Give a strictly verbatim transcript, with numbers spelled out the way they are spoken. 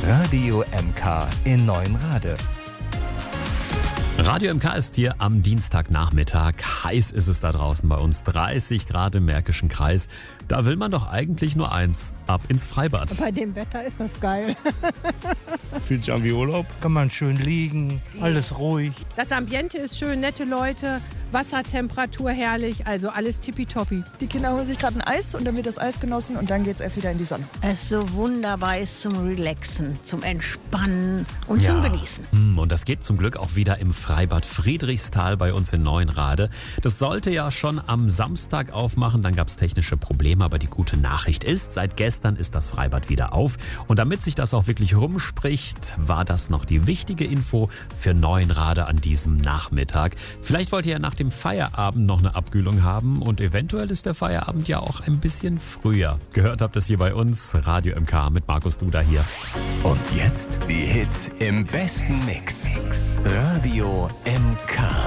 Radio M K in Neuenrade. Radio M K ist hier am Dienstagnachmittag. Heiß ist es da draußen bei uns. dreißig Grad im Märkischen Kreis. Da will man doch eigentlich nur eins: ab ins Freibad. Bei dem Wetter ist das geil. Fühlt sich an wie Urlaub. Kann man schön liegen, alles ruhig. Das Ambiente ist schön, nette Leute, Wassertemperatur herrlich, also alles tippitoppi. Die Kinder holen sich gerade ein Eis und dann wird das Eis genossen und dann geht es erst wieder in die Sonne. Es so wunderbar ist zum Relaxen, zum Entspannen und Ja. zum Genießen. Hm, Und das geht zum Glück auch wieder im Freibad Friedrichsthal bei uns in Neuenrade. Das sollte ja schon am Samstag aufmachen, dann gab es technische Probleme, aber die gute Nachricht ist, seit gestern ist das Freibad wieder auf. Und damit sich das auch wirklich rumspricht, war das noch die wichtige Info für Neuenrade an diesem Nachmittag. Vielleicht wollt ihr ja nach dem Feierabend noch eine Abkühlung haben und eventuell ist der Feierabend ja auch ein bisschen früher. Gehört habt es hier bei uns, Radio M K mit Markus Duda hier. Und jetzt die Hits im besten Mix. Radio M K.